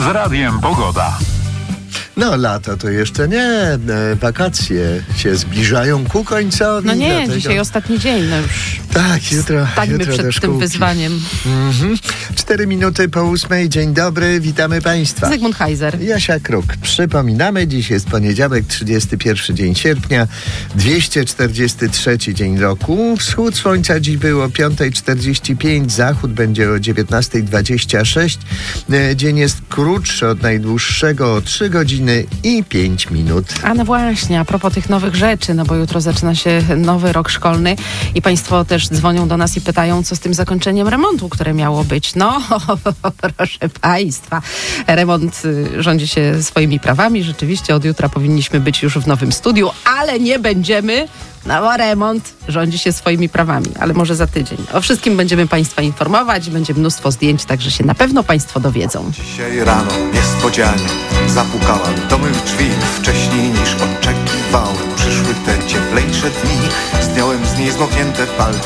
Z Radiem Pogoda. No lato to jeszcze nie, wakacje się zbliżają ku końcowi. No nie, dlatego... dzisiaj ostatni dzień, no już. Tak, jutro Stańmy do przed szkółki. tym wyzwaniem. 4 minuty po 8. Dzień dobry, witamy Państwa. Zygmunt Heiser. Jasia Kruk. Przypominamy, dziś jest poniedziałek, 31 dzień sierpnia, 243 dzień roku. Wschód słońca dziś było o 5:45, zachód będzie o 19:26. Dzień jest krótszy od najdłuższego o 3 godziny i 5 minut. A no właśnie, a propos tych nowych rzeczy, no bo jutro zaczyna się nowy rok szkolny i Państwo też dzwonią do nas i pytają, co z tym zakończeniem remontu, które miało być. No, proszę Państwa, remont rządzi się swoimi prawami. Rzeczywiście od jutra powinniśmy być już w nowym studiu, ale nie będziemy, no bo remont rządzi się swoimi prawami, ale może za tydzień. O wszystkim będziemy Państwa informować, będzie mnóstwo zdjęć, także się na pewno Państwo dowiedzą. Dzisiaj rano niespodzianie zapukałam do mych drzwi wcześniej niż oczekiwałem. Przyszły te cieplejsze dni, zdjąłem z niej zmoknięte palto